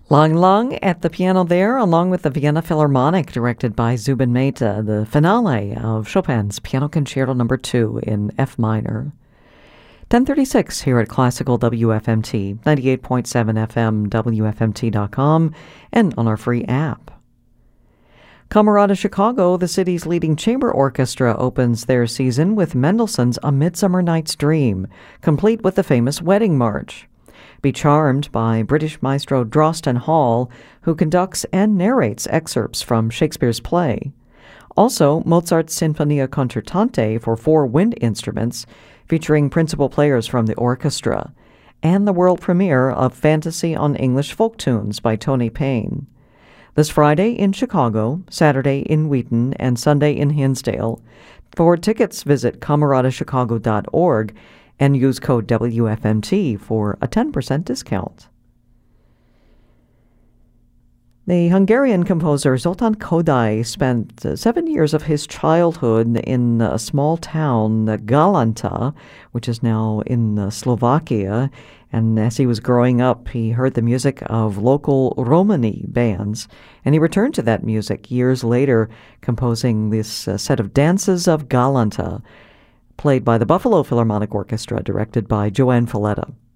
Lang Lang at the piano there, along with the Vienna Philharmonic, directed by Zubin Mehta, the finale of Chopin's Piano Concerto No. 2 in F minor. 10:36 here at Classical WFMT, 98.7 FM, WFMT.com, and on our free app. Camerata Chicago, the city's leading chamber orchestra, opens their season with Mendelssohn's A Midsummer Night's Dream, complete with the famous Wedding March. Be charmed by British maestro Drosten Hall, who conducts and narrates excerpts from Shakespeare's play. Also, Mozart's Sinfonia Concertante for 4 wind instruments, featuring principal players from the orchestra, and the world premiere of Fantasy on English Folk Tunes by Tony Payne. This Friday in Chicago, Saturday in Wheaton, and Sunday in Hinsdale. For tickets, visit cameratachicago.org and use code WFMT for a 10% discount. The Hungarian composer Zoltán Kodály spent 7 years of his childhood in a small town, Galanta, which is now in Slovakia. And as he was growing up, he heard the music of local Romani bands, and he returned to that music years later, composing this set of Dances of Galanta, played by the Buffalo Philharmonic Orchestra, directed by Joanne Falletta.